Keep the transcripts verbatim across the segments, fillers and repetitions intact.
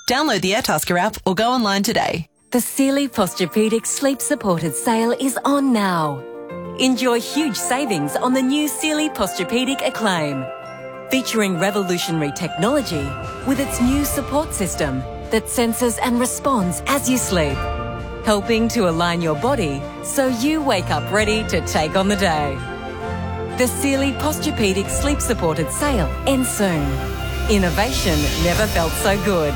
Download the Airtasker app or go online today. The Sealy Posturepedic Sleep Supported sale is on now. Enjoy huge savings on the new Sealy Posturepedic Acclaim, featuring revolutionary technology with its new support system that senses and responds as you sleep, helping to align your body so you wake up ready to take on the day. The Sealy Posturepedic Sleep Supported sale ends soon. Innovation never felt so good.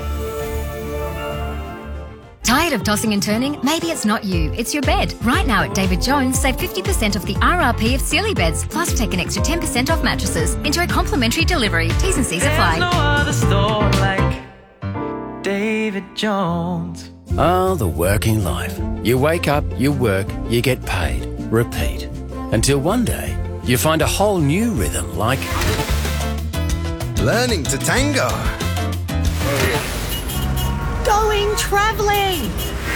Tired of tossing and turning? Maybe it's not you, it's your bed. Right now at David Jones, save fifty percent off the R R P of Sealy beds, plus take an extra ten percent off mattresses. Enjoy complimentary delivery. T's and C's apply. There's no other store like David Jones. Ah, the working life. You wake up, you work, you get paid. Repeat. Until one day, you find a whole new rhythm like... learning to tango. Going travelling.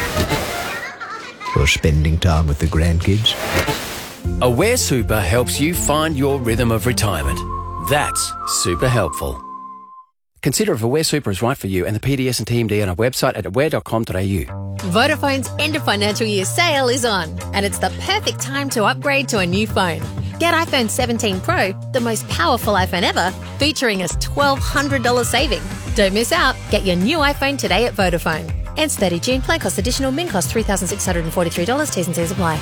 Or spending time with the grandkids. Aware Super helps you find your rhythm of retirement. That's super helpful. Consider if Aware Super is right for you and the P D S and T M D on our website at aware dot com dot a u. Vodafone's end of financial year sale is on, and it's the perfect time to upgrade to a new phone. Get iPhone seventeen Pro, the most powerful iPhone ever, featuring a twelve hundred dollars saving. Don't miss out. Get your new iPhone today at Vodafone. Ends thirtieth of June. Plan cost additional. Min cost three thousand six hundred forty-three dollars. T's and C's apply.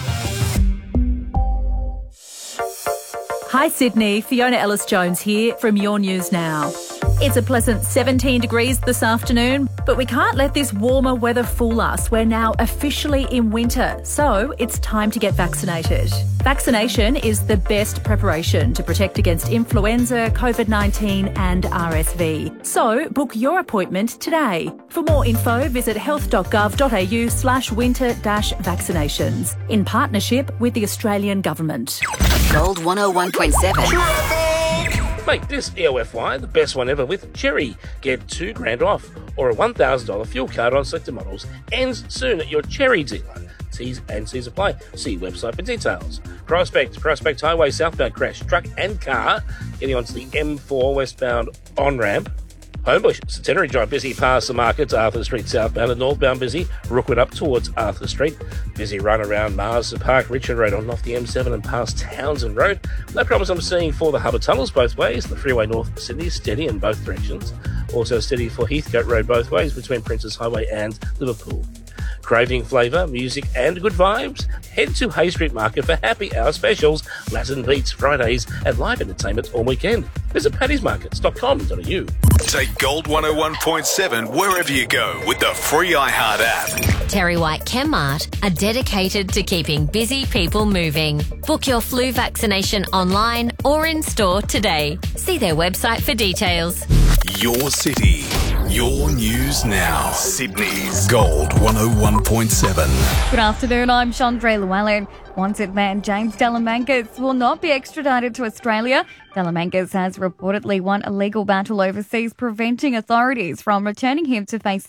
Hi Sydney, Fiona Ellis-Jones here from Your News Now. It's a pleasant seventeen degrees this afternoon, but we can't let this warmer weather fool us. We're now officially in winter, so it's time to get vaccinated. Vaccination is the best preparation to protect against influenza, COVID nineteen and R S V. So book your appointment today. For more info, visit health dot gov dot a u slash winter dash vaccinations in partnership with the Australian Government. Gold one oh one point seven. Make this E O F Y the best one ever with Cherry. Get two grand off or a one thousand dollars fuel card on selected models. Ends soon at your Cherry dealer. T's and C's apply. See website for details. Prospect, Prospect Highway southbound crash. Truck and car getting onto the M four westbound on-ramp. Homebush, Centenary Drive busy past the markets, Arthur Street southbound and northbound busy, Rookwood up towards Arthur Street. Busy run around Marsden Park, Richard Road on off the M seven and past Townsend Road. No problems I'm seeing for the Hubbard Tunnels both ways. The freeway north of Sydney is steady in both directions. Also steady for Heathcote Road both ways between Princes Highway and Liverpool. Craving flavour, music and good vibes? Head to Hay Street Market for happy hour specials, Latin beats Fridays and live entertainment all weekend. Visit paddies markets dot com dot a u. Take Gold one oh one point seven wherever you go with the free iHeart app. Terry White Chemmart are dedicated to keeping busy people moving. Book your flu vaccination online or in store today. See their website for details. Your city, your news now. Sydney's Gold one oh one point seven. Good afternoon, I'm Chandra Llewellyn. Wanted man James Delamancas will not be extradited to Australia. Delamancas has reportedly won a legal battle overseas, preventing authorities from returning him to face